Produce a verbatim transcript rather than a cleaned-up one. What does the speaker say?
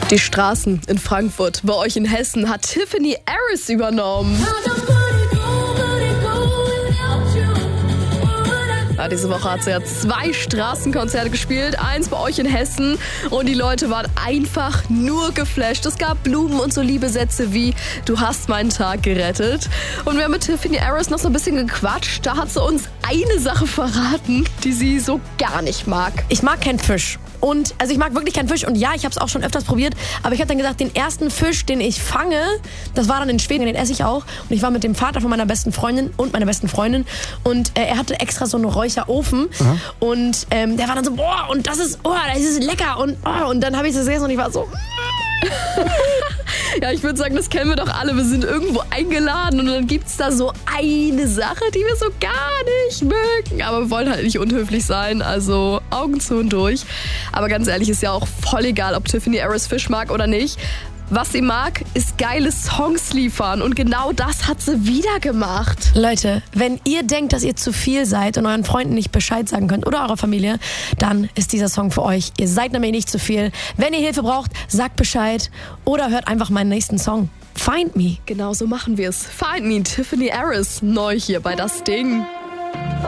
Die Straßen in Frankfurt, bei euch in Hessen, hat Tiffany Harris übernommen. Ja, diese Woche hat sie ja zwei Straßenkonzerte gespielt, eins bei euch in Hessen, und die Leute waren einfach nur geflasht. Es gab Blumen und so liebe Sätze wie "Du hast meinen Tag gerettet". Und wir haben mit Tiffany Harris noch so ein bisschen gequatscht. Da hat sie uns eine Sache verraten, die sie so gar nicht mag. Ich mag keinen Fisch. Und, also ich mag wirklich keinen Fisch und ja, ich habe es auch schon öfters probiert, aber ich habe dann gesagt, den ersten Fisch, den ich fange, das war dann in Schweden, den esse ich auch. Und ich war mit dem Vater von meiner besten Freundin und meiner besten Freundin und äh, er hatte extra so einen Räucherofen. Aha. Und ähm, der war dann so, boah, und das ist, oh, das ist lecker und, oh, und dann habe ich das gegessen und ich war so... Ja, ich würde sagen, das kennen wir doch alle. Wir sind irgendwo eingeladen und dann gibt's da so eine Sache, die wir so gar nicht mögen. Aber wir wollen halt nicht unhöflich sein, also Augen zu und durch. Aber ganz ehrlich, ist ja auch voll egal, ob Tiffany Harris Fisch mag oder nicht. Was sie mag, ist geile Songs liefern und genau das hat sie wieder gemacht. Leute, wenn ihr denkt, dass ihr zu viel seid und euren Freunden nicht Bescheid sagen könnt oder eurer Familie, dann ist dieser Song für euch. Ihr seid nämlich nicht zu viel. Wenn ihr Hilfe braucht, sagt Bescheid oder hört einfach meinen nächsten Song. Find Me. Genau so machen wir es. Find Me, Tiffany Harris, neu hier bei Das Ding.